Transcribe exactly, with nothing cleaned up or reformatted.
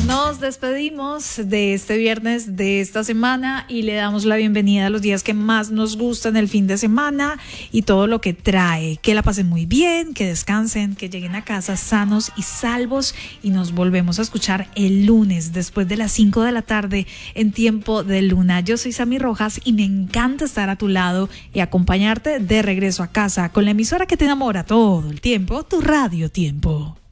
Nos despedimos de este viernes de esta semana y le damos la bienvenida a los días que más nos gustan el fin de semana y todo lo que trae. Que la pasen muy bien, que descansen, que lleguen a casa sanos y salvos y nos volvemos a escuchar el lunes después de las cinco de la tarde en Tiempo de Luna. Yo soy Sammy Rojas y me encanta estar a tu lado y acompañarte de regreso a casa con la emisora que te enamora todo el tiempo, tu Radio Tiempo.